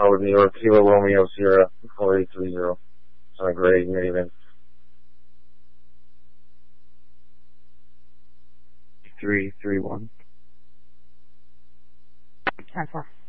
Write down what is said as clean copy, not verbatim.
Howard, New York, Kilo Romeo Sierra 4830. It's on a gray minivan. 331. 10-4.